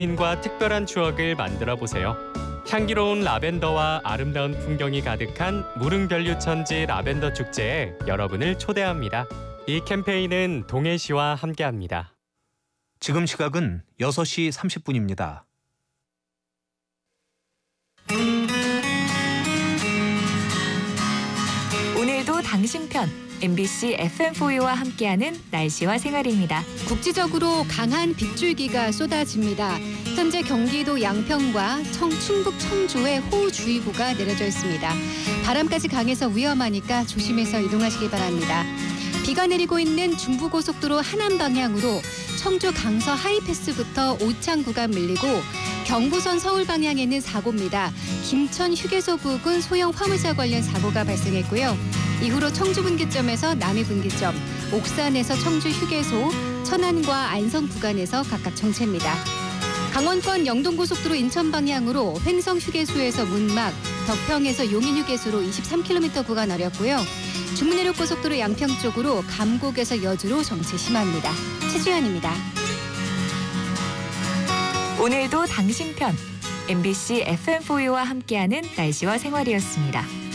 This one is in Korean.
과 특별한 추억을 만들어 보세요. 향기로운 라벤더와 아름다운 풍경이 가득한 무릉변류천지 라벤더 축제에 여러분을 초대합니다. 이 캠페인은 동해시와 함께합니다. 지금 시각은 6시 30분입니다. 오늘도 당신 편 MBC FM4U와 함께하는 날씨와 생활입니다. 국지적으로 강한 빗줄기가 쏟아집니다. 현재 경기도 양평과 충북 청주에 호우주의보가 내려져 있습니다. 바람까지 강해서 위험하니까 조심해서 이동하시기 바랍니다. 비가 내리고 있는 중부고속도로 하남 방향으로 청주 강서 하이패스부터 오창 구간 밀리고 경부선 서울 방향에는 사고입니다. 김천 휴게소 부근 소형 화물차 관련 사고가 발생했고요. 이후로 청주 분기점에서 남해 분기점, 옥산에서 청주 휴게소, 천안과 안성 구간에서 각각 정체입니다. 강원권 영동고속도로 인천 방향으로 횡성 휴게소에서 문막, 덕평에서 용인 휴게소로 23km 구간 어렵고요. 중부내륙고속도로 양평 쪽으로 감곡에서 여주로 정체 심합니다. 최주연입니다. 오늘도 당신 편 MBC FM4U와 함께하는 날씨와 생활이었습니다.